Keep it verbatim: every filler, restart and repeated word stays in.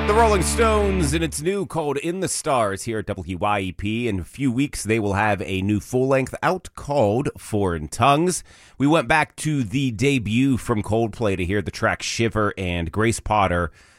The Rolling Stones, and it's new, called In the Stars, here at W Y E P. In a few weeks, they will have a new full-length out called Foreign Tongues. We went back to the debut from Coldplay to hear the track Shiver, and Grace Potter